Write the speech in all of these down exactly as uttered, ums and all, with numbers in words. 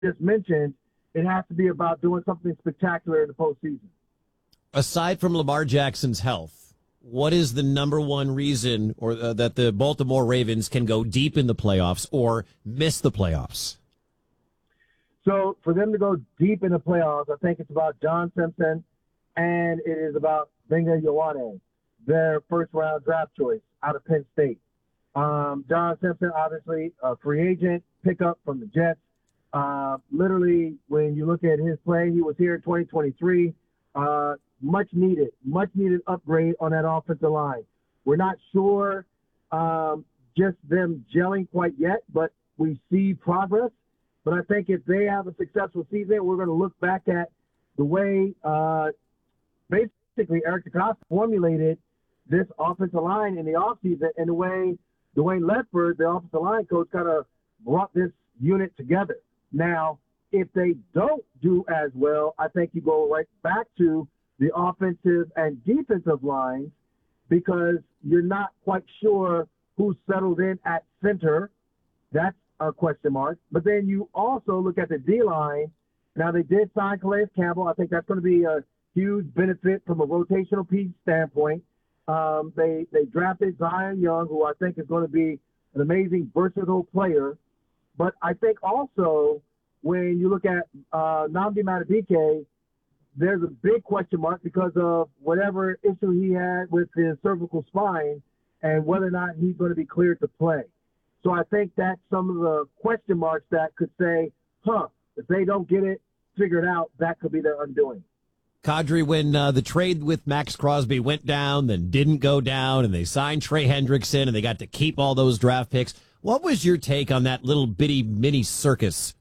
just mentioned, it has to be about doing something spectacular in the postseason. Aside from Lamar Jackson's health, what is the number one reason or uh, that the Baltimore Ravens can go deep in the playoffs or miss the playoffs? So for them to go deep in the playoffs, I think it's about John Simpson, and it is about Benga Ioane, their first-round draft choice out of Penn State. Um, John Simpson, obviously a free agent pickup from the Jets. Uh, literally, when you look at his play, he was here in twenty twenty-three. Uh, much needed, much needed upgrade on that offensive line. We're not sure um, just them gelling quite yet, but we see progress. But I think if they have a successful season, we're going to look back at the way uh, basically Eric DeCosta formulated this offensive line in the offseason and the way Dwayne Ledford, the offensive line coach, kind of brought this unit together. Now, if they don't do as well, I think you go right back to the offensive and defensive lines because you're not quite sure who's settled in at center. That's a question mark. But then you also look at the D-line. Now, they did sign Calais Campbell. I think that's going to be a huge benefit from a rotational piece standpoint. Um, they, they drafted Zion Young, who I think is going to be an amazing, versatile player. But I think also when you look at uh, Nnamdi Madubuike, there's a big question mark because of whatever issue he had with his cervical spine and whether or not he's going to be cleared to play. So I think that's some of the question marks that could say, huh, if they don't get it figured out, that could be their undoing. Kadri, when uh, the trade with Max Crosby went down, then didn't go down, and they signed Trey Hendrickson, and they got to keep all those draft picks, what was your take on that little bitty mini circus?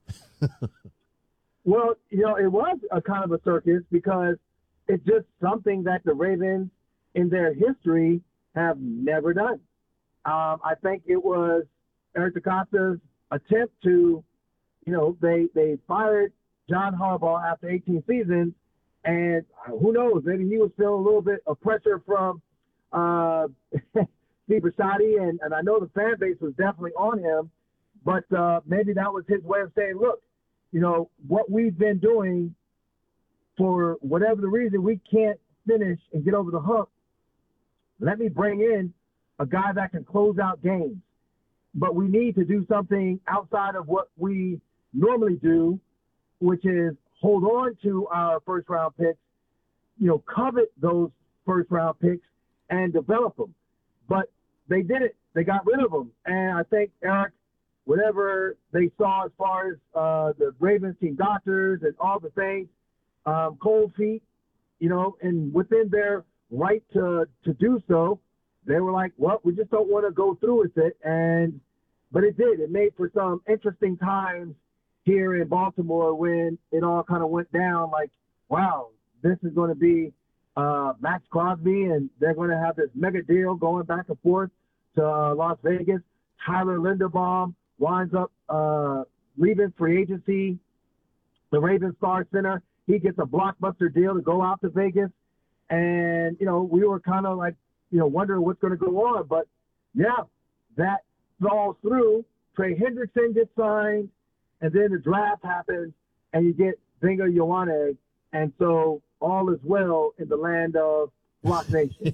Well, you know, it was a kind of a circus because it's just something that the Ravens in their history have never done. Um, I think it was Eric DeCosta's attempt to, you know, they, they fired John Harbaugh after eighteen seasons, and who knows, maybe he was feeling a little bit of pressure from uh, Steve Bisciotti, and, and I know the fan base was definitely on him, but uh, maybe that was his way of saying, look, you know, what we've been doing for whatever the reason, we can't finish and get over the hump. Let me bring in a guy that can close out games. But we need to do something outside of what we normally do, which is hold on to our first-round picks, you know, covet those first-round picks and develop them. But they did it. They got rid of them. And I think, Eric, whatever they saw as far as uh, the Ravens team doctors and all the things, um, cold feet, you know, and within their right to, to do so, they were like, well, we just don't want to go through with it. And but it did. It made for some interesting times here in Baltimore when it all kind of went down like, wow, this is going to be uh, Max Crosby, and they're going to have this mega deal going back and forth to uh, Las Vegas. Tyler Linderbaum winds up uh, leaving free agency. The Ravens star center, he gets a blockbuster deal to go out to Vegas. And, you know, we were kind of like, you know, wondering what's going to go on. But, yeah, that falls through. Trey Hendrickson gets signed, and then the draft happens, and you get Benga Ioane. And so all is well in the land of Block Nation.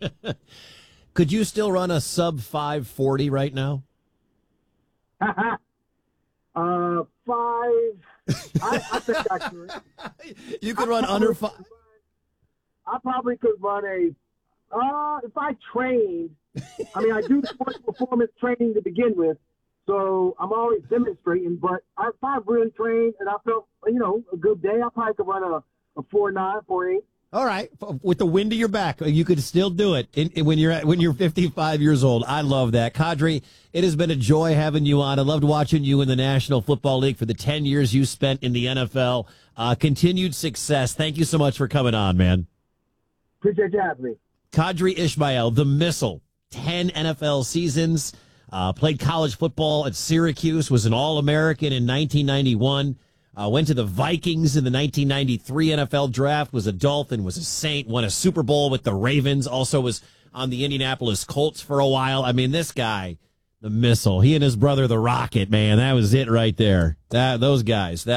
Could you still run a sub five forty right now? uh, five. I, I think I could. You could run under five. I probably could run a. Uh, if I trained, I mean, I do sports performance training to begin with, so I'm always demonstrating. But if I really trained and I felt, you know, a good day, I probably could run a, a four nine, four eight. All right, with the wind to your back, you could still do it in, in, when you're at, when you're fifty-five years old. I love that, Kadri. It has been a joy having you on. I loved watching you in the National Football League for the ten years you spent in the N F L. Uh, continued success. Thank you so much for coming on, man. Appreciate you having me. Kadri Ishmael, the missile, ten N F L seasons, uh, played college football at Syracuse, was an All-American in nineteen ninety-one. Uh, went to the Vikings in the nineteen ninety-three N F L draft, was a Dolphin, was a Saint, won a Super Bowl with the Ravens, also was on the Indianapolis Colts for a while. I mean, this guy, The missile. He and his brother, the Rocket, man. That was it right there. That Those guys. That